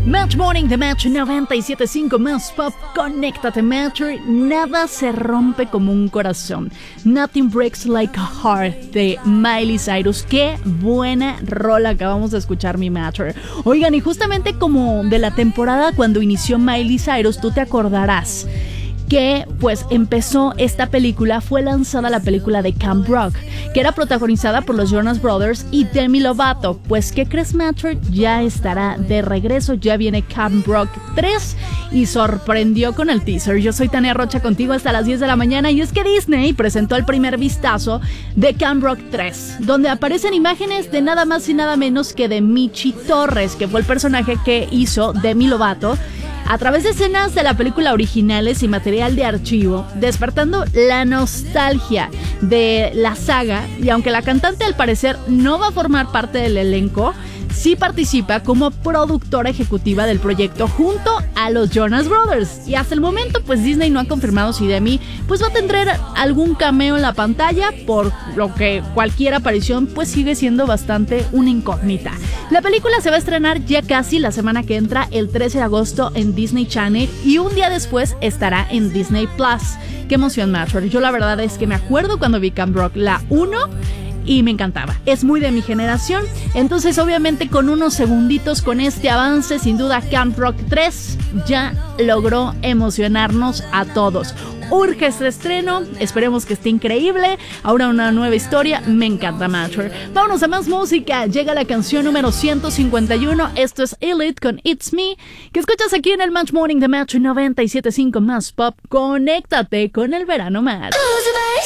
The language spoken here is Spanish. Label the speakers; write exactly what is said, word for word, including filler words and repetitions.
Speaker 1: Match Morning de Match noventa y siete punto cinco más pop. Conéctate, Matcher. Nada se rompe como un corazón. Nothing breaks like a heart de Miley Cyrus. Qué buena rola acabamos de escuchar, mi Matcher. Oigan, y justamente como de la temporada cuando inició Miley Cyrus, tú te acordarás que pues empezó esta película, fue lanzada la película de Camp Rock, que era protagonizada por los Jonas Brothers y Demi Lovato. Pues, ¿qué crees, Matcher? Ya estará de regreso, ya viene Camp Rock tres y sorprendió con el teaser. Yo soy Tania Rocha, contigo hasta las diez de la mañana, y es que Disney presentó el primer vistazo de Camp Rock tres, donde aparecen imágenes de nada más y nada menos que de Michi Torres, que fue el personaje que hizo Demi Lovato, a través de escenas de la película originales y material de archivo, despertando la nostalgia de la saga. Y aunque la cantante al parecer no va a formar parte del elenco, sí participa como productora ejecutiva del proyecto junto a los Jonas Brothers. Y hasta el momento pues Disney no ha confirmado si Demi pues va a tener algún cameo en la pantalla, por lo que cualquier aparición pues sigue siendo bastante una incógnita. La película se va a estrenar ya casi la semana que entra, el trece de agosto en Disney Channel, y un día después estará en Disney Plus. Qué emoción, Matcher. Yo la verdad es que me acuerdo cuando vi Camp Rock la uno y me encantaba, es muy de mi generación. Entonces obviamente con unos segunditos, con este avance, sin duda Camp Rock tres ya logró emocionarnos a todos. Urge este estreno, esperemos que esté increíble. Ahora una nueva historia, me encanta, Matcher. Vámonos a más música, llega la canción número ciento cincuenta y uno. Esto es Elite con It's Me, que escuchas aquí en el Match Morning de Match noventa y siete punto cinco más pop. Conéctate con el verano más.